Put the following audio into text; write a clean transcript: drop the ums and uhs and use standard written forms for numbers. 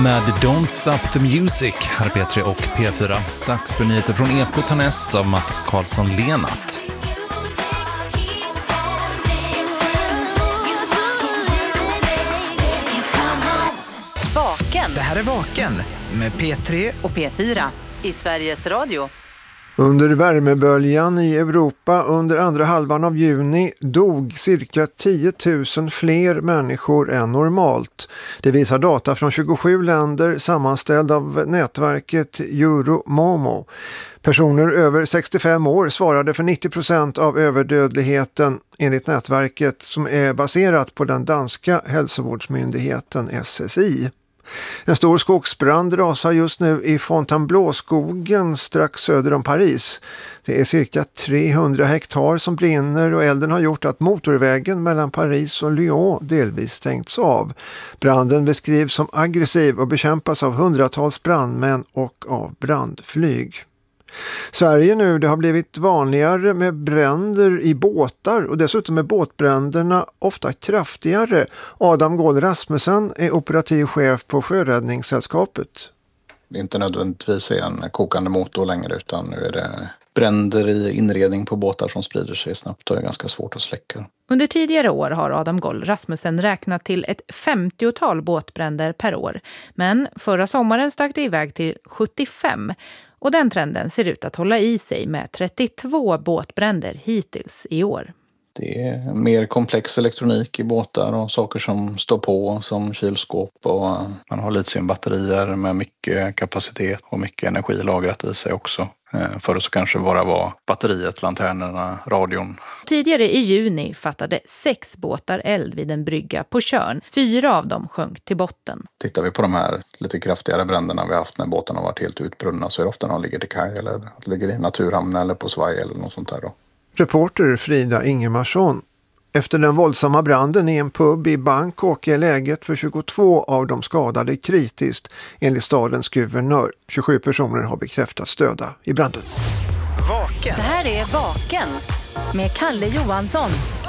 Med Don't Stop the Music, här är P3 och P4. Dags för nyheter från Ekot härnäst av Mats Karlsson-Lenat. Vaken. Det här är Vaken med P3 och P4 i Sveriges Radio. Under värmeböljan i Europa under andra halvan av juni dog cirka 10 000 fler människor än normalt. Det visar data från 27 länder sammanställd av nätverket Euromomo. Personer över 65 år svarade för 90% av överdödligheten enligt nätverket som är baserat på den danska hälsovårdsmyndigheten SSI. En stor skogsbrand rasar just nu i Fontainebleau-skogen strax söder om Paris. Det är cirka 300 hektar som brinner och elden har gjort att motorvägen mellan Paris och Lyon delvis stängts av. Branden beskrivs som aggressiv och bekämpas av hundratals brandmän och av brandflyg. Sverige nu, det har blivit vanligare med bränder i båtar och dessutom är båtbränderna ofta kraftigare. Adam Gåhl Rasmussen är operativ chef på Sjöräddningssällskapet. Det är inte nödvändigtvis en kokande motor längre, utan nu är det bränder i inredning på båtar som sprider sig snabbt och är ganska svårt att släcka. Under tidigare år har Adam Gåhl Rasmussen räknat till ett 50-tal båtbränder per år. Men förra sommaren stack det iväg till 75. Och den trenden ser ut att hålla i sig med 32 båtbränder hittills i år. Det är mer komplex elektronik i båtar och saker som står på som kylskåp, och man har litiumbatterier med mycket kapacitet och mycket energi lagrat i sig också. Förr så kanske bara var batteriet, lanternerna, radion. Tidigare i juni fattade 6 båtar eld vid en brygga på Tjörn. 4 av dem sjönk till botten. Tittar vi på de här lite kraftigare bränderna vi haft när båtarna har varit helt utbrunna, så är det ofta när de ligger till kaj eller att ligger i naturhamn eller på svaj eller något sånt där då. Reporter Frida Ingemarsson. Efter den våldsamma branden i en pub i Bangkok är läget för 22 av de skadade kritiskt enligt stadens guvernör. 27 personer har bekräftats döda i branden. Vaken. Det här är Vaken med Kalle Johansson.